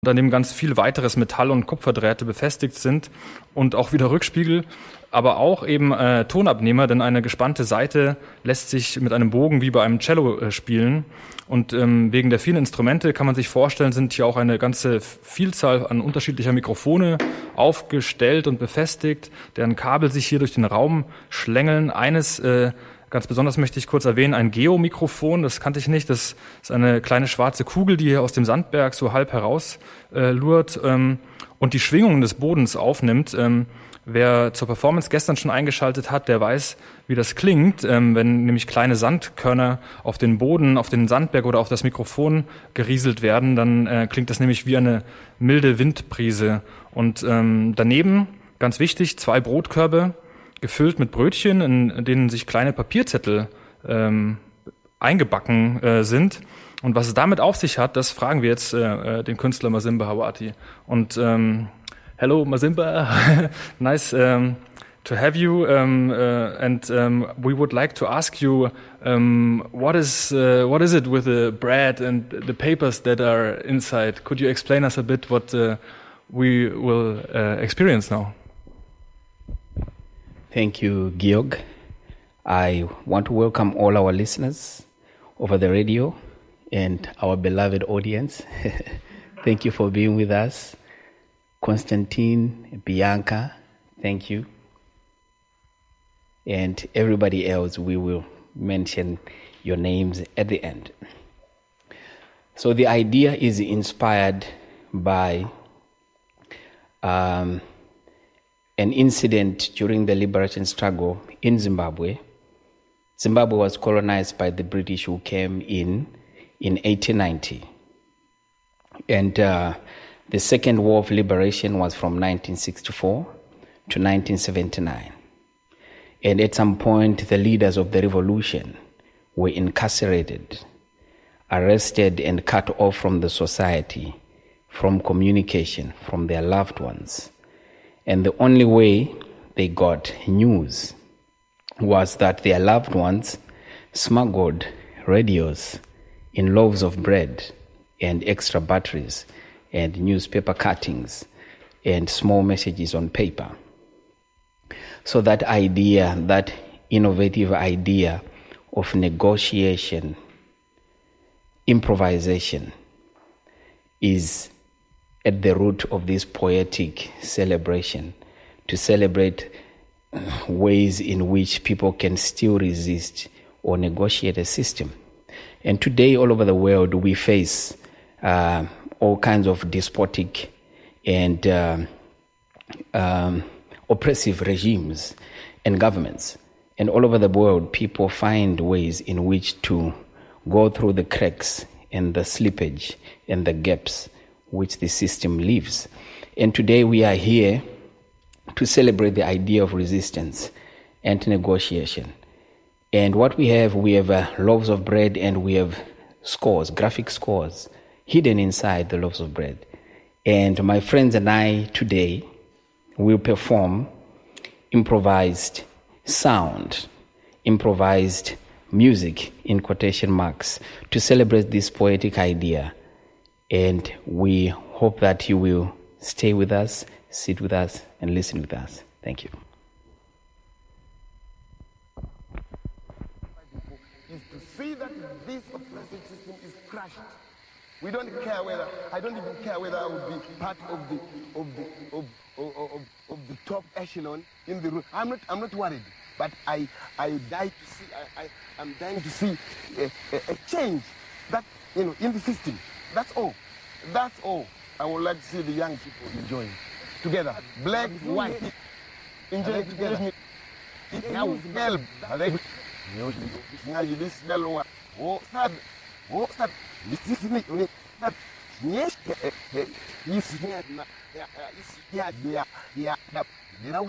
daneben ganz viel weiteres Metall- und Kupferdrähte befestigt sind und auch wieder Rückspiegel, aber auch eben Tonabnehmer, denn eine gespannte Saite lässt sich mit einem Bogen wie bei einem Cello spielen. Und wegen der vielen Instrumente kann man sich vorstellen, sind hier auch eine ganze Vielzahl an unterschiedlicher Mikrofone aufgestellt und befestigt, deren Kabel sich hier durch den Raum schlängeln. Eines ganz besonders möchte ich kurz erwähnen, ein Geomikrofon, das kannte ich nicht. Das ist eine kleine schwarze Kugel, die hier aus dem Sandberg so halb heraus lurt und die Schwingungen des Bodens aufnimmt. Wer zur Performance gestern schon eingeschaltet hat, der weiß, wie das klingt, wenn nämlich kleine Sandkörner auf den Boden, auf den Sandberg oder auf das Mikrofon gerieselt werden, dann klingt das nämlich wie eine milde Windbrise. Und daneben, ganz wichtig, 2 Brotkörbe, gefüllt mit Brötchen, in denen sich kleine Papierzettel eingebacken sind. Und was es damit auf sich hat, das fragen wir jetzt den Künstler Masimba Hawati. Und hello Masimba, nice to have you. And we would like to ask you, what is it with the bread and the papers that are inside? Could you explain us a bit what we will experience now? Thank you, Georg. I want to welcome all our listeners over the radio and our beloved audience. Thank you for being with us. Konstantin, Bianca, thank you. And everybody else, we will mention your names at the end. So the idea is inspired by an incident during the liberation struggle in Zimbabwe. Zimbabwe was colonized by the British, who came in 1890. And the Second War of Liberation was from 1964 to 1979. And at some point, the leaders of the revolution were incarcerated, arrested, and cut off from the society, from communication, from their loved ones. And the only way they got news was that their loved ones smuggled radios in loaves of bread and extra batteries and newspaper cuttings and small messages on paper. So that idea, that innovative idea of negotiation, improvisation, is at the root of this poetic celebration, to celebrate ways in which people can still resist or negotiate a system. And today, all over the world, we face all kinds of despotic and oppressive regimes and governments. And all over the world, people find ways in which to go through the cracks and the slippage and the gaps which the system leaves. And today we are here to celebrate the idea of resistance and negotiation. And what we have loaves of bread, and we have scores, graphic scores, hidden inside the loaves of bread. And my friends and I today will perform improvised sound, improvised music, in quotation marks, to celebrate this poetic idea. And we hope that you will stay with us, sit with us, and listen with us. Thank you. Is to see that this oppressive system is crushed. We don't care whether, I don't even care whether I would be part of the top echelon in the room. I'm not worried, but I'm dying to see a change that, in the system. That's all. That's all. I would like to see the young people enjoying together, black, white, enjoying together. Now, smell. Now you smell. Oh, sad. Oh, sad. This is me. Yes. Yes. Yeah. No,